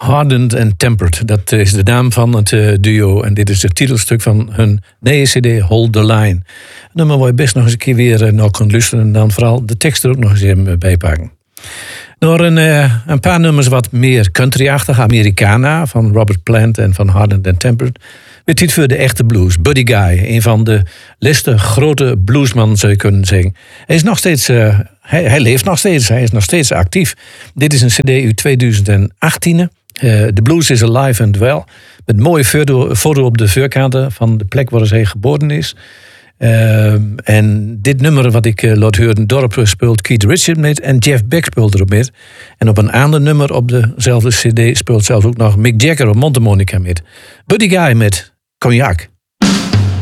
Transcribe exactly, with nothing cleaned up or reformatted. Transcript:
Hardened and Tempered, dat is de naam van het uh, duo. En dit is het titelstuk van hun nieuwe cd Hold the Line. Dan moet je best nog eens een keer weer uh, naar kunnen luisteren. En dan vooral de tekst er ook nog eens even bijpakken. Door een, uh, een paar nummers wat meer country-achtig. Americana van Robert Plant en van Hardened and Tempered. Met dit voor de echte blues. Buddy Guy, een van de liste grote bluesman zou je kunnen zeggen. Hij is nog steeds, uh, hij, hij leeft nog steeds, hij is nog steeds actief. Dit is een cd uit twintig achttien. Uh, The Blues is Alive and Well. Met een mooie foto, foto op de voorkant van de plek waar hij geboren is. Uh, en dit nummer wat ik uh, laat horen, dorp speelt Keith Richards met en Jeff Beck speelt erop met. En op een ander nummer op dezelfde cd speelt zelfs ook nog Mick Jagger op mondharmonica met. Buddy Guy met Cognac.